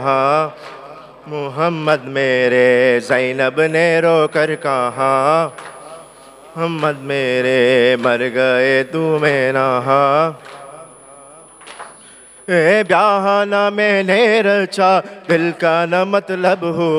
मोहम्मद मेरे ज़ैनब ने रो कर कहा, मोहम्मद मेरे मर गए तू में नहा। ब्याह न मैंने रचा, दिल का न मतलब हो